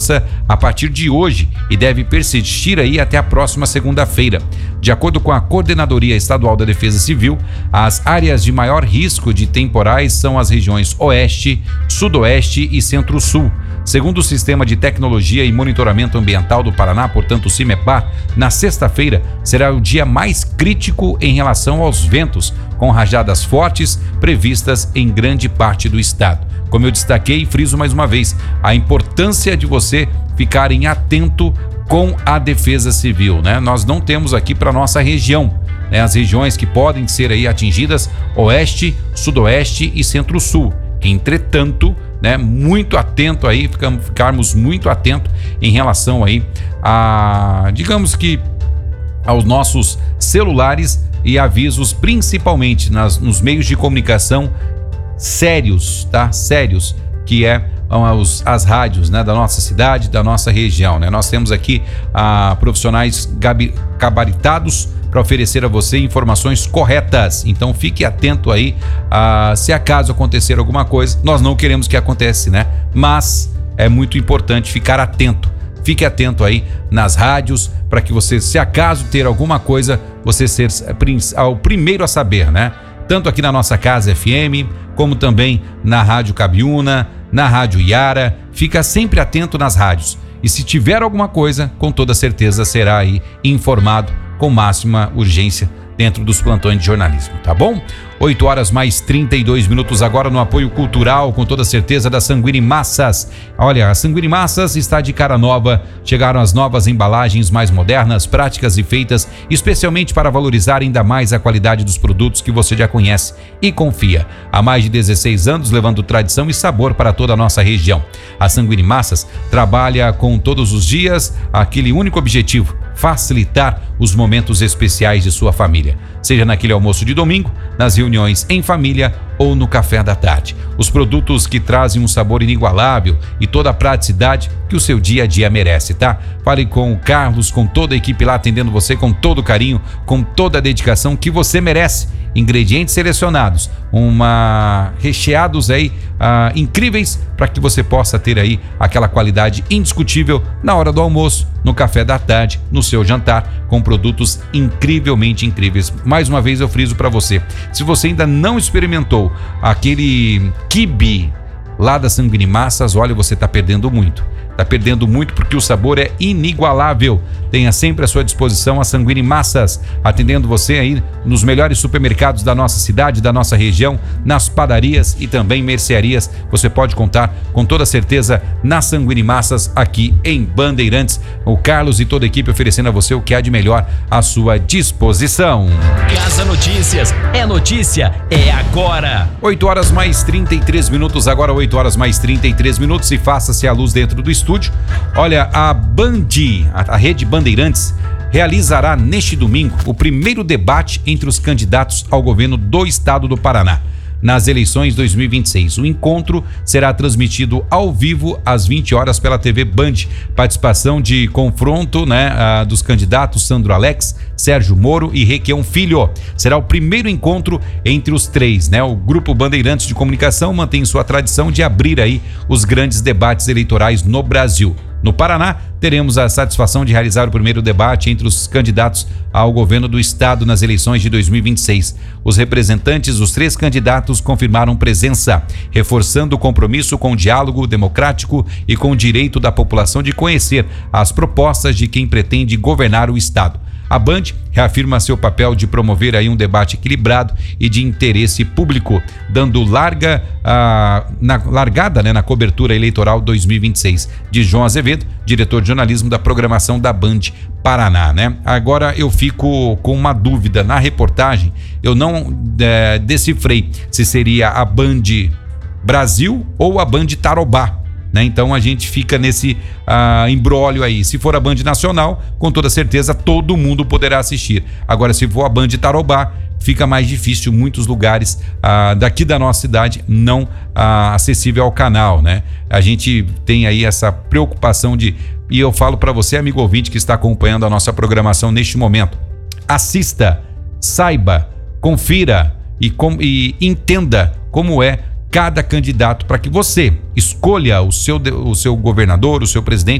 começa a partir de hoje e deve persistir aí até a próxima segunda-feira. De acordo com a Coordenadoria Estadual da Defesa Civil, as áreas de maior risco de temporais são as regiões Oeste, Sudoeste e Centro-Sul. Segundo o Sistema de Tecnologia e Monitoramento Ambiental do Paraná, portanto o CIMEPAR, na sexta-feira será o dia mais crítico em relação aos ventos, com rajadas fortes previstas em grande parte do estado. Como eu destaquei e friso mais uma vez, a importância de você ficarem atento com a Defesa Civil, né? Nós não temos aqui para nossa região, né, as regiões que podem ser aí atingidas, Oeste, Sudoeste e Centro-Sul. Entretanto, né, muito atento aí, ficarmos muito atento em relação aí a, digamos que, aos nossos celulares e avisos, principalmente nos meios de comunicação sérios, tá? Sérios, que é as rádios, né, da nossa cidade, da nossa região, né? Nós temos aqui profissionais gabaritados para oferecer a você informações corretas. Então fique atento aí, se acaso acontecer alguma coisa, nós não queremos que aconteça, né? Mas é muito importante ficar atento. Fique atento aí nas rádios para que você, se acaso ter alguma coisa, você ser o primeiro a saber, né? Tanto aqui na nossa Casa FM, como também na Rádio Cabiúna, na Rádio Iara. Fica sempre atento nas rádios. E se tiver alguma coisa, com toda certeza será aí informado com máxima urgência dentro dos plantões de jornalismo, tá bom? 8 horas mais 32 minutos agora no apoio cultural, com toda certeza, da Sanguini Massas. Olha, a Sanguini Massas está de cara nova, chegaram as novas embalagens mais modernas, práticas e feitas especialmente para valorizar ainda mais a qualidade dos produtos que você já conhece e confia. Há mais de 16 anos levando tradição e sabor para toda a nossa região. A Sanguini Massas trabalha com todos os dias aquele único objetivo: facilitar os momentos especiais de sua família, seja naquele almoço de domingo, nas reuniões em família ou no café da tarde. Os produtos que trazem um sabor inigualável e toda a praticidade que o seu dia a dia merece, tá? Fale com o Carlos, com toda a equipe lá atendendo você com todo o carinho, com toda a dedicação que você merece. Ingredientes selecionados, recheados aí incríveis para que você possa ter aí aquela qualidade indiscutível na hora do almoço, no café da tarde, no seu jantar, com produtos incrivelmente incríveis. Mais uma vez eu friso para você, se você ainda não experimentou aquele quibe lá da Sanguini Massas, olha, você está perdendo muito. Está perdendo muito porque o sabor é inigualável. Tenha sempre à sua disposição a Sanguini Massas, atendendo você aí nos melhores supermercados da nossa cidade, da nossa região, nas padarias e também mercearias. Você pode contar com toda certeza na Sanguini Massas aqui em Bandeirantes. O Carlos e toda a equipe oferecendo a você o que há de melhor à sua disposição. Casa Notícias, é notícia, é agora. 8 horas mais 33 minutos, agora 8 horas mais 33 minutos e faça-se a luz dentro do estúdio. Olha, a rede Bandeirantes realizará neste domingo o primeiro debate entre os candidatos ao governo do estado do Paraná nas eleições 2026. O encontro será transmitido ao vivo às 20 horas pela TV Band. Participação de confronto, né, dos candidatos Sandro Alex, Sérgio Moro e Requião Filho. Será o primeiro encontro entre os três, né? O Grupo Bandeirantes de Comunicação mantém sua tradição de abrir aí os grandes debates eleitorais no Brasil. No Paraná, teremos a satisfação de realizar o primeiro debate entre os candidatos ao governo do estado nas eleições de 2026. Os representantes dos três candidatos confirmaram presença, reforçando o compromisso com o diálogo democrático e com o direito da população de conhecer as propostas de quem pretende governar o estado. A Band reafirma seu papel de promover aí um debate equilibrado e de interesse público, dando largada, né, na cobertura eleitoral 2026. De João Azevedo, diretor de jornalismo da programação da Band Paraná, né? Agora eu fico com uma dúvida na reportagem, eu não decifrei se seria a Band Brasil ou a Band Tarobá. Né? Então a gente fica nesse imbróglio aí. Se for a Band Nacional, com toda certeza todo mundo poderá assistir. Agora, se for a Band Tarobá, fica mais difícil, muitos lugares daqui da nossa cidade não acessível ao canal, né? A gente tem aí essa preocupação e eu falo para você, amigo ouvinte que está acompanhando a nossa programação neste momento, assista, saiba, confira e entenda como é cada candidato para que você escolha o seu governador, o seu presidente